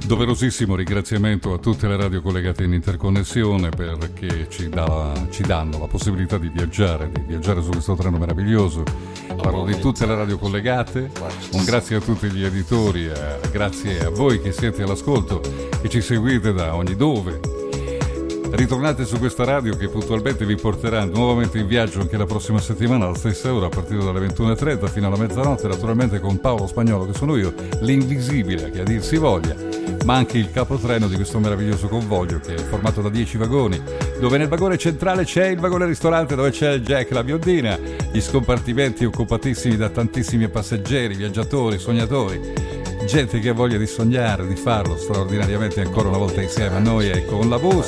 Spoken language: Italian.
Doverosissimo ringraziamento a tutte le radio collegate in interconnessione perché ci danno la possibilità di viaggiare su questo treno meraviglioso. Parlo di tutte le radio collegate, un grazie a tutti gli editori, grazie a voi che siete all'ascolto, che ci seguite da ogni dove. Ritornate su questa radio che puntualmente vi porterà nuovamente in viaggio anche la prossima settimana alla stessa ora a partire dalle 21:30 fino alla mezzanotte, naturalmente con Paolo Spagnolo che sono io, l'invisibile che a dir si voglia, ma anche il capotreno di questo meraviglioso convoglio che è formato da 10 vagoni, dove nel vagone centrale c'è il vagone ristorante dove c'è il Jack, la biondina, gli scompartimenti occupatissimi da tantissimi passeggeri, viaggiatori, sognatori, gente che ha voglia di sognare, di farlo straordinariamente ancora una volta insieme a noi e con la voce